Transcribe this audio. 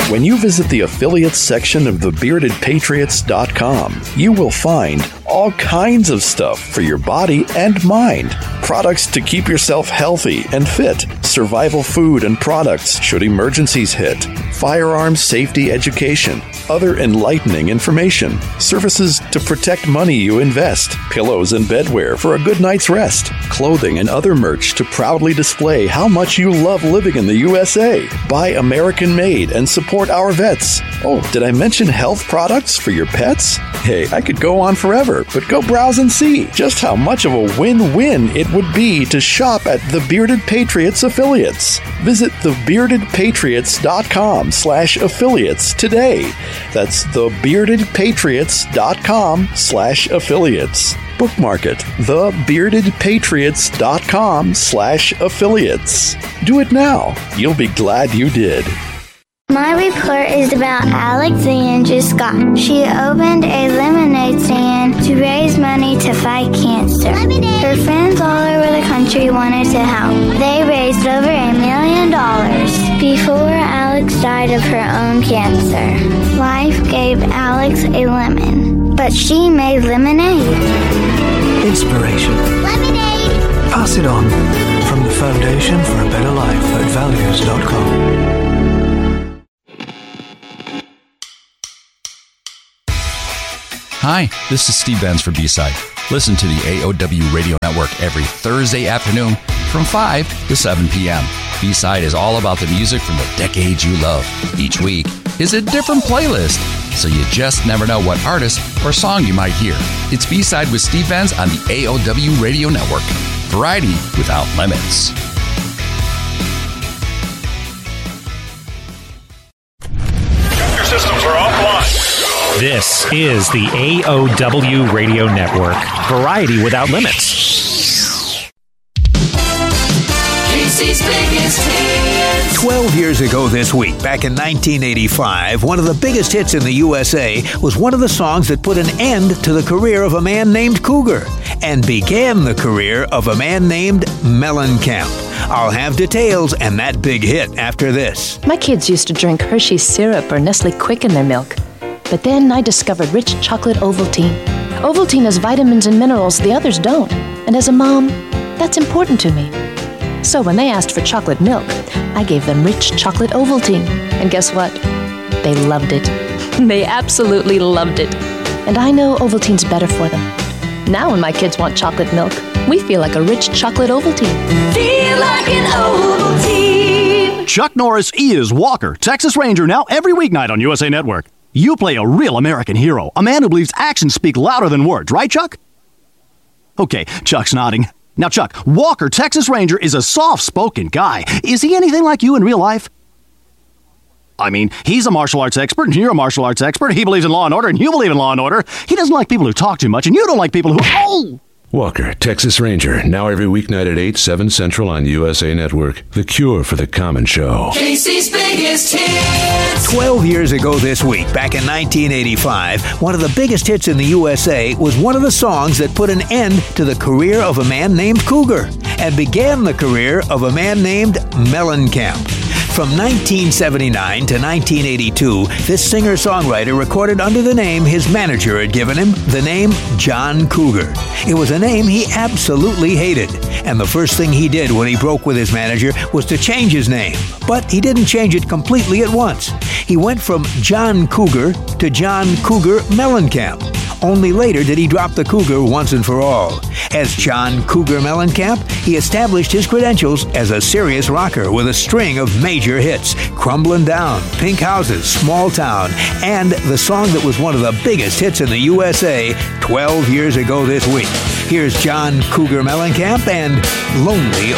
When you visit the affiliates section of thebeardedpatriots.com, you will find all kinds of stuff for your body and mind. Products to keep yourself healthy and fit, survival food and products should emergencies hit, firearms safety education, other enlightening information, services to protect money you invest, pillows and bedwear for a good night's rest, clothing and other merch to proudly display how much you love living in the USA. Buy American made and support our vets. Oh, did I mention health products for your pets? Hey, I could go on forever, but go browse and see just how much of a win-win it would be to shop at the Bearded Patriots affiliates. Visit thebeardedpatriots.com/affiliates today. That's thebeardedpatriots.com/affiliates. Bookmark it, thebeardedpatriots.com/affiliates. Do it now. You'll be glad you did. My report is about Alexandra Scott. She opened a lemonade stand to raise money to fight cancer. Her friends all over the country wanted to help. They raised over $1 million before Alex died of her own cancer. Life gave Alex a lemon, but she made lemonade. Inspiration. Lemonade! Pass it on. From the Foundation for a Better Life at values.com. Hi, this is Steve Benz for B-Side. Listen to the AOW Radio Network every Thursday afternoon from 5 to 7 p.m. B-Side is all about the music from the decades you love. Each week is a different playlist, so you just never know what artist or song you might hear. It's B-Side with Steve Benz on the AOW Radio Network. Variety without limits. Your systems are offline. This is the AOW Radio Network. Variety without limits. Casey's biggest hits. 12 years ago this week, back in 1985, one of the biggest hits in the USA was one of the songs that put an end to the career of a man named Cougar and began the career of a man named Mellencamp. I'll have details and that big hit after this. My kids used to drink Hershey's syrup or Nestle Quick in their milk. But then I discovered rich chocolate Ovaltine. Ovaltine has vitamins and minerals the others don't. And as a mom, that's important to me. So when they asked for chocolate milk, I gave them rich chocolate Ovaltine. And guess what? They loved it. They absolutely loved it. And I know Ovaltine's better for them. Now when my kids want chocolate milk, we feel like a rich chocolate Ovaltine. Feel like an Ovaltine. Chuck Norris is Walker, Texas Ranger, now every weeknight on USA Network. You play a real American hero, a man who believes actions speak louder than words, right, Chuck? Okay, Chuck's nodding. Now, Chuck, Walker, Texas Ranger, is a soft-spoken guy. Is he anything like you in real life? I mean, he's a martial arts expert, and you're a martial arts expert. He believes in law and order, and you believe in law and order. He doesn't like people who talk too much, and you don't like people who... Oh! Walker, Texas Ranger, now every weeknight at 8, 7 Central on USA Network. The cure for the common show. Casey's biggest hits. 12 years ago this week, back in 1985, one of the biggest hits in the USA was one of the songs that put an end to the career of a man named Cougar and began the career of a man named Mellencamp. From 1979 to 1982, this singer-songwriter recorded under the name his manager had given him, the name John Cougar. It was a name he absolutely hated, and the first thing he did when he broke with his manager was to change his name. But he didn't change it completely at once. He went from John Cougar to John Cougar Mellencamp. Only later did he drop the Cougar once and for all. As John Cougar Mellencamp, he established his credentials as a serious rocker with a string of major hits, Crumbling Down, Pink Houses, Small Town, and the song that was one of the biggest hits in the USA 12 years ago this week. Here's John Cougar Mellencamp and Lonely